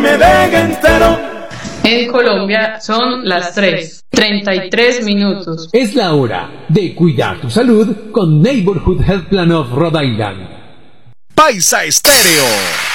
me deje entero. En Colombia son las 3:33 minutos. Es la hora de cuidar tu salud con Neighborhood Health Plan of Rhode Island. Paisa Estéreo.